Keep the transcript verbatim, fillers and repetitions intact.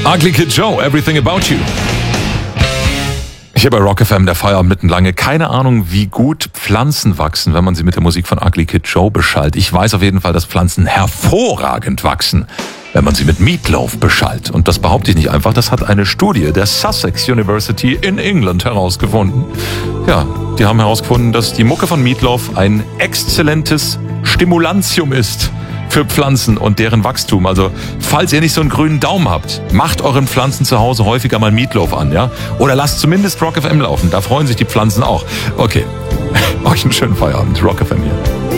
Ugly Kid Joe, Everything About You. Ich habe bei Rock F M der Feierabend mitten lange keine Ahnung, wie gut Pflanzen wachsen, wenn man sie mit der Musik von Ugly Kid Joe beschallt. Ich weiß auf jeden Fall, dass Pflanzen hervorragend wachsen, wenn man sie mit Meatloaf beschallt. Und das behaupte ich nicht einfach, das hat eine Studie der Sussex University in England herausgefunden. Ja, die haben herausgefunden, dass die Mucke von Meatloaf ein exzellentes Stimulantium ist für Pflanzen und deren Wachstum. Also, falls ihr nicht so einen grünen Daumen habt, macht euren Pflanzen zu Hause häufiger mal Meatloaf an, ja? Oder lasst zumindest Rock F M laufen, da freuen sich die Pflanzen auch. Okay, euch einen schönen Feierabend. Rock F M hier.